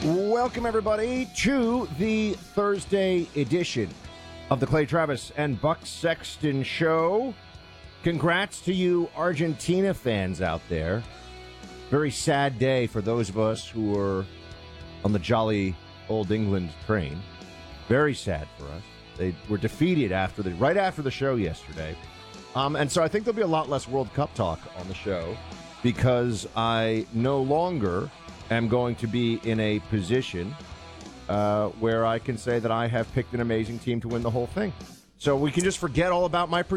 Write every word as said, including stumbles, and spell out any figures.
Welcome, everybody, to the Thursday edition of the Clay Travis and Buck Sexton Show. Congrats to you Argentina fans out there. Very sad day for those of us who were on the jolly old England train. Very sad for us. They were defeated after the right after the show yesterday. Um, and so I think there'll be a lot less World Cup talk on the show because I no longer am going to be in a position uh, where I can say that I have picked an amazing team to win the whole thing. So we can just forget all about my